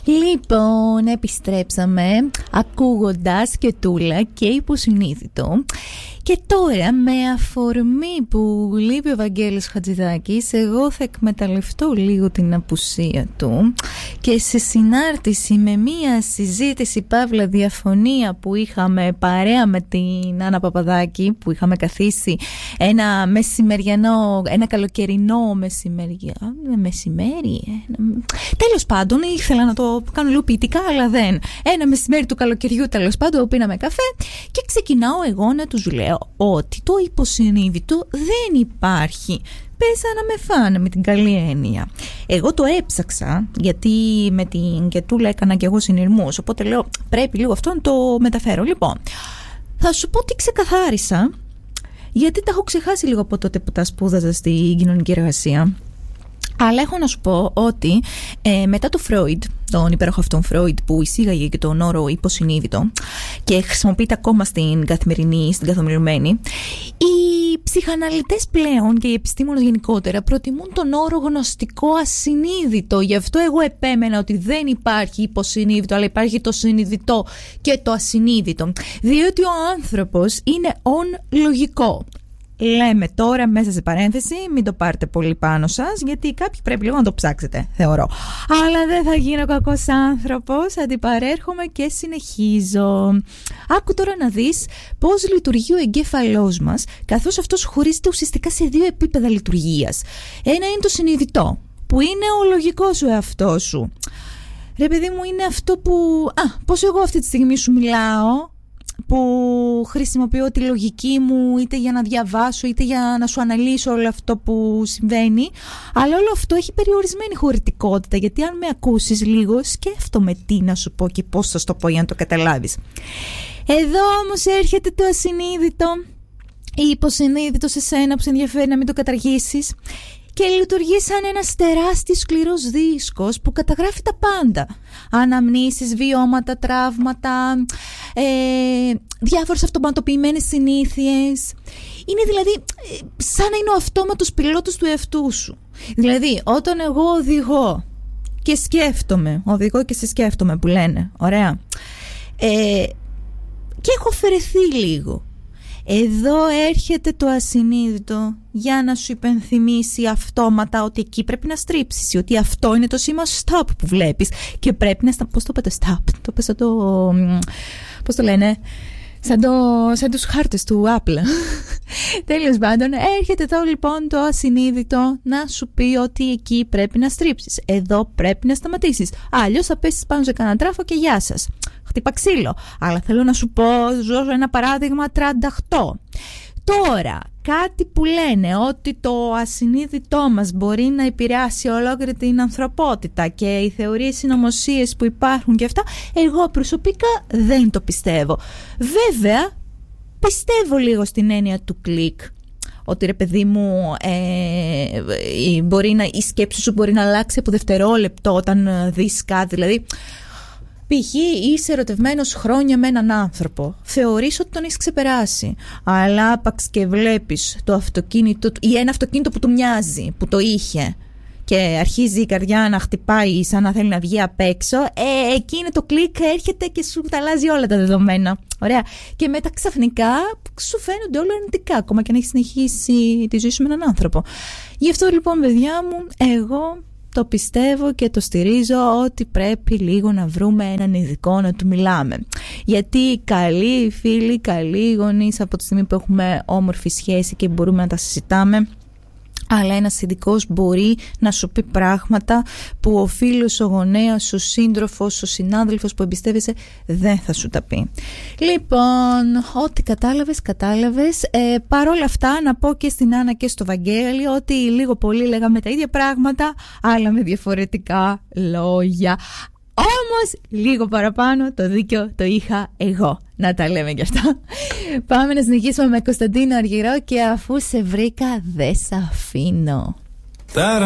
Λοιπόν, επιστρέψαμε ακούγοντας και Τούλα και Υποσυνείδητο. Και τώρα, με αφορμή που λείπει ο Βαγγέλης Χατζηδάκης, εγώ θα εκμεταλλευτώ λίγο την απουσία του και σε συνάρτηση με μία συζήτηση παύλα διαφωνία που είχαμε παρέα με την Άννα Παπαδάκη, που είχαμε καθίσει ένα καλοκαιρινό μεσημέρι. Τέλος πάντων, ήθελα να το κάνω λίγο ποιητικά, αλλά δεν. Ένα μεσημέρι του καλοκαιριού, τέλος πάντων, όπου πίναμε καφέ και ξεκινάω εγώ να τους λέω ότι το υποσυνείδητο δεν υπάρχει. Πέσα να με φάνε, με την καλή έννοια. Εγώ το έψαξα, γιατί με την Κετούλα έκανα και εγώ συνειρμούς, οπότε λέω πρέπει λίγο αυτό να το μεταφέρω. Λοιπόν, θα σου πω τι ξεκαθάρισα, γιατί τα έχω ξεχάσει λίγο από τότε που τα σπούδαζα στην κοινωνική εργασία. Αλλά έχω να σου πω ότι μετά το Φρόιντ, τον υπέροχο αυτόν Φρόιντ που εισήγαγε και τον όρο υποσυνείδητο και χρησιμοποιείται ακόμα στην καθημερινή, οι ψυχαναλυτές πλέον και οι επιστήμονες γενικότερα προτιμούν τον όρο γνωστικό ασυνείδητο. Γι' αυτό εγώ επέμενα ότι δεν υπάρχει υποσυνείδητο, αλλά υπάρχει το συνειδητό και το ασυνείδητο. Διότι ο άνθρωπος είναι λογικό. Λέμε τώρα μέσα σε παρένθεση, μην το πάρετε πολύ πάνω σας, γιατί κάποιοι πρέπει λίγο να το ψάξετε, θεωρώ. Αλλά δεν θα γίνω κακός άνθρωπος, αντιπαρέρχομαι και συνεχίζω. Άκου τώρα να δεις πώς λειτουργεί ο εγκέφαλός μας, καθώς αυτός χωρίζεται ουσιαστικά σε δύο επίπεδα λειτουργίας. Ένα είναι το συνειδητό, που είναι ο λογικός σου εαυτός σου. Ρε παιδί μου, είναι αυτό που... πώς εγώ αυτή τη στιγμή σου μιλάω, που χρησιμοποιώ τη λογική μου είτε για να διαβάσω είτε για να σου αναλύσω όλο αυτό που συμβαίνει, αλλά όλο αυτό έχει περιορισμένη χωρητικότητα, γιατί αν με ακούσεις λίγο σκέφτομαι τι να σου πω και πώς θα σου το πω για να το καταλάβεις. Εδώ όμως έρχεται το ασυνείδητο ή υποσυνείδητο σε σένα που σε ενδιαφέρει να μην το καταργήσεις και λειτουργεί σαν ένας τεράστιος σκληρός δίσκος που καταγράφει τα πάντα. Αναμνήσεις, βιώματα, τραύματα, διάφορες αυτοματοποιημένες συνήθειες. Είναι δηλαδή σαν να είναι ο αυτόματος πιλότος του εαυτού σου. Δηλαδή όταν εγώ οδηγώ και σκέφτομαι, οδηγώ και σε σκέφτομαι που λένε, ωραία, και έχω αφαιρεθεί λίγο. Εδώ έρχεται το ασυνείδητο για να σου υπενθυμίσει αυτόματα ότι εκεί πρέπει να στρίψεις, ότι αυτό είναι το σήμα stop που βλέπεις και πρέπει να... Πώς το πέτω stop, το πες πώς το λένε, σαν τους χάρτες του Apple. Τέλος πάντων, έρχεται εδώ λοιπόν το ασυνείδητο να σου πει ότι εκεί πρέπει να στρίψεις, εδώ πρέπει να σταματήσεις, αλλιώς θα πέσεις πάνω σε κανένα τράφο και γεια σας. Χτύπα ξύλο. Αλλά θέλω να σου πω, ζω ένα παράδειγμα 38. Τώρα, κάτι που λένε ότι το ασυνείδητό μας μπορεί να επηρεάσει ολόκληρη την ανθρωπότητα και οι θεωρίες συνωμοσίες που υπάρχουν και αυτά, εγώ προσωπικά δεν το πιστεύω. Βέβαια, πιστεύω λίγο στην έννοια του κλικ. Ότι ρε παιδί μου, η σκέψη σου μπορεί να αλλάξει από δευτερόλεπτο όταν δεις κάτι. Δηλαδή, π.χ. είσαι ερωτευμένος χρόνια με έναν άνθρωπο, θεωρείς ότι τον έχεις ξεπεράσει, αλλά άπαξ και βλέπεις το αυτοκίνητο ή ένα αυτοκίνητο που του μοιάζει, που το είχε, και αρχίζει η καρδιά να χτυπάει σαν να θέλει να βγει απ' έξω, εκεί είναι το κλικ, έρχεται και σου τα αλλάζει όλα τα δεδομένα. Ωραία. Και μετά ξαφνικά σου φαίνονται όλα αρνητικά, ακόμα και αν έχεις συνεχίσει τη ζωή σου με έναν άνθρωπο. Γι' αυτό λοιπόν, παιδιά μου, εγώ το πιστεύω και το στηρίζω ότι πρέπει λίγο να βρούμε έναν ειδικό να του μιλάμε. Γιατί καλοί φίλοι, καλοί γονείς από τη στιγμή που έχουμε όμορφη σχέση και μπορούμε να τα συζητάμε, αλλά ένας ειδικός μπορεί να σου πει πράγματα που ο φίλος, ο γονέας, ο σύντροφος, ο συνάδελφος που εμπιστεύεσαι δεν θα σου τα πει. Λοιπόν, ό,τι κατάλαβες. Παρ' όλα αυτά να πω και στην Άννα και στο Βαγγέλη ότι λίγο πολύ λέγαμε τα ίδια πράγματα, αλλά με διαφορετικά λόγια. Όμως λίγο παραπάνω το δίκιο το είχα εγώ. Να τα λέμε κι αυτά. Πάμε να συνεχίσουμε με Κωνσταντίνο Αργυρό και αφού σε βρήκα δεν σ' αφήνω.